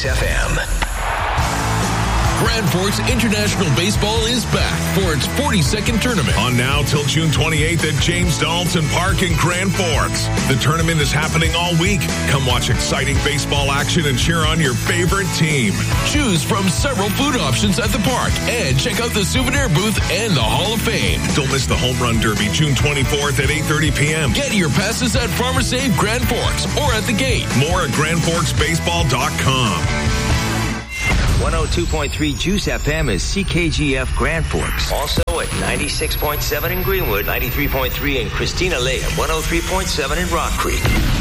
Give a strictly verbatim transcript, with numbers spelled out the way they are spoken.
Juice F M. Grand Forks International Baseball is back for its forty-second tournament. On now till June twenty-eighth at James Donaldson Park in Grand Forks. The tournament is happening all week. Come watch exciting baseball action and cheer on your favorite team. Choose from several food options at the park and check out the souvenir booth and the Hall of Fame. Don't miss the Home Run Derby June twenty-fourth at eight thirty p.m. Get your passes at Farmer Save Grand Forks or at the gate. More at grand forks baseball dot com. one oh two point three Juice F M is C K G F Grand Forks. Also at ninety-six point seven in Greenwood, ninety-three point three in Christina Lake, and one oh three point seven in Rock Creek.